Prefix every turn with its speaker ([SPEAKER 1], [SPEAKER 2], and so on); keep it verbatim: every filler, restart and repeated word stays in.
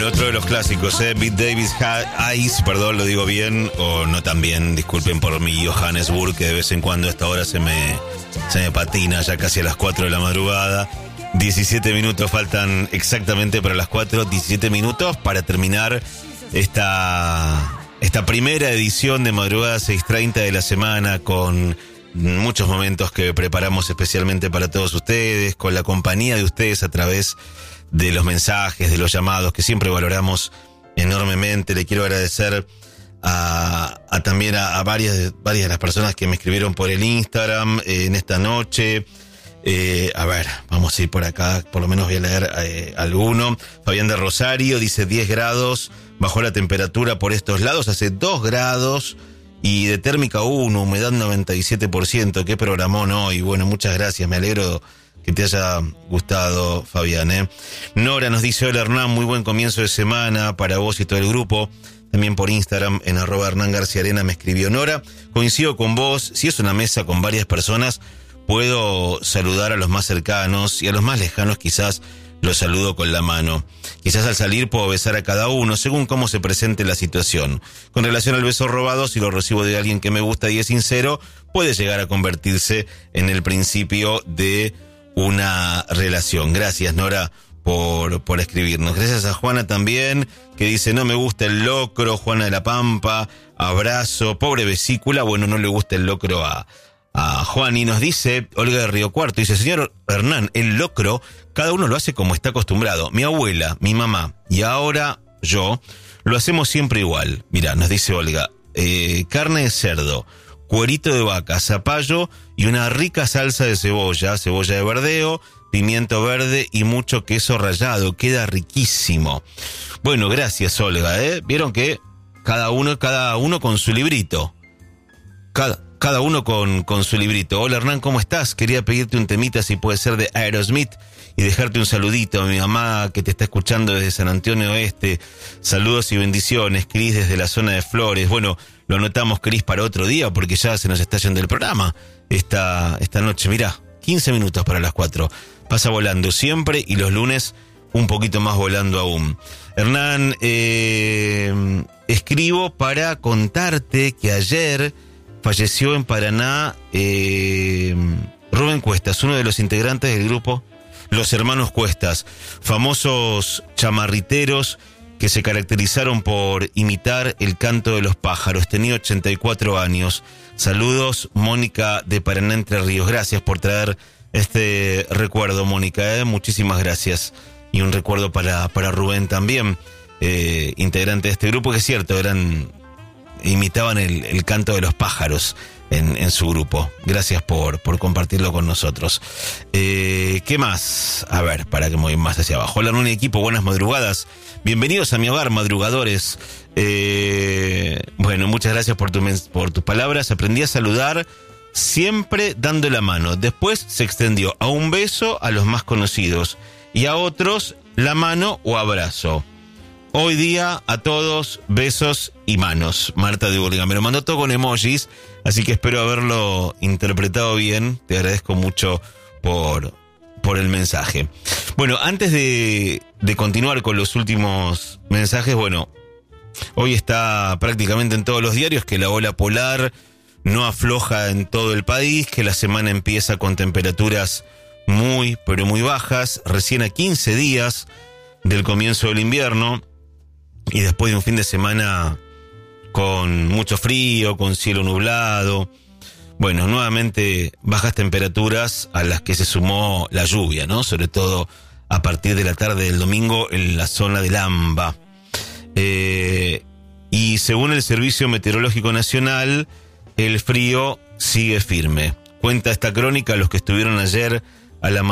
[SPEAKER 1] otro de los clásicos, ¿eh? Beat Davis Eyes, perdón, lo digo bien, o no tan bien, disculpen por mi Johannesburg, que de vez en cuando a esta hora se me, se me patina, ya casi a las cuatro de la madrugada. diecisiete minutos faltan exactamente para las cuatro, diecisiete minutos para terminar esta, esta primera edición de Madrugada seis treinta de la semana, con muchos momentos que preparamos especialmente para todos ustedes, con la compañía de ustedes a través de los mensajes, de los llamados, que siempre valoramos enormemente. Le quiero agradecer a, a también a, a varias, varias de las personas que me escribieron por el Instagram eh, en esta noche. Eh, a ver, vamos a ir por acá, por lo menos voy a leer eh, alguno. Fabián de Rosario dice diez grados, bajó la temperatura por estos lados, hace dos grados y de térmica uno, humedad noventa y siete por ciento. ¿Qué programón hoy? Bueno, muchas gracias, me alegro que te haya gustado, Fabián, ¿eh? Nora nos dice: hola Hernán, muy buen comienzo de semana para vos y todo el grupo. También por Instagram, en arroba Hernán García Arena, me escribió Nora: coincido con vos, si es una mesa con varias personas, puedo saludar a los más cercanos y a los más lejanos quizás los saludo con la mano. Quizás al salir puedo besar a cada uno, según cómo se presente la situación. Con relación al beso robado, si lo recibo de alguien que me gusta y es sincero, puede llegar a convertirse en el principio de una relación. Gracias, Nora, por, por escribirnos. Gracias a Juana también, que dice: no me gusta el locro. Juana de la Pampa, abrazo. Pobre vesícula, bueno, no le gusta el locro a... a Juan. Y nos dice Olga de Río Cuarto, dice: señor Hernán, el locro cada uno lo hace como está acostumbrado. Mi abuela, mi mamá y ahora yo lo hacemos siempre igual. Mirá, nos dice Olga, eh, carne de cerdo, cuerito de vaca, zapallo y una rica salsa de cebolla, cebolla de verdeo, pimiento verde y mucho queso rallado. Queda riquísimo. Bueno, gracias, Olga, ¿eh? Vieron que cada uno, cada uno con su librito. Cada Cada uno con, con su librito. Hola Hernán, ¿cómo estás? Quería pedirte un temita, si puede ser, de Aerosmith, y dejarte un saludito a mi mamá que te está escuchando desde San Antonio Oeste. Saludos y bendiciones, Cris, desde la zona de Flores. Bueno, lo anotamos, Cris, para otro día, porque ya se nos está yendo el programa esta, esta noche. Mirá, quince minutos para las cuatro. Pasa volando siempre, y los lunes un poquito más volando aún. Hernán, eh, escribo para contarte que ayer falleció en Paraná eh, Rubén Cuestas, uno de los integrantes del grupo Los Hermanos Cuestas, famosos chamarriteros que se caracterizaron por imitar el canto de los pájaros. Tenía ochenta y cuatro años. Saludos, Mónica de Paraná, Entre Ríos. Gracias por traer este recuerdo, Mónica, ¿eh? Muchísimas gracias. Y un recuerdo para, para Rubén también, eh, integrante de este grupo, que es cierto, eran... imitaban el, el canto de los pájaros en, en su grupo. Gracias por, por compartirlo con nosotros. Eh, ¿Qué más? A ver, para que me voy más hacia abajo. Hola, un equipo, buenas madrugadas. Bienvenidos a mi hogar, madrugadores. Eh, bueno, muchas gracias por, tu, por tus palabras. Aprendí a saludar siempre dando la mano. Después se extendió a un beso a los más conocidos y a otros la mano o abrazo. Hoy día a todos besos y manos. Marta de Burga me lo mandó todo con emojis, así que espero haberlo interpretado bien. Te agradezco mucho por, por el mensaje. Bueno, antes de, de continuar con los últimos mensajes, bueno, hoy está prácticamente en todos los diarios que la ola polar no afloja en todo el país, que la semana empieza con temperaturas muy, pero muy bajas, recién a quince días del comienzo del invierno. Y después de un fin de semana con mucho frío, con cielo nublado. Bueno, nuevamente bajas temperaturas a las que se sumó la lluvia, ¿no? Sobre todo a partir de la tarde del domingo en la zona del AMBA. Eh, y según el Servicio Meteorológico Nacional, el frío sigue firme. Cuenta esta crónica los que estuvieron ayer a la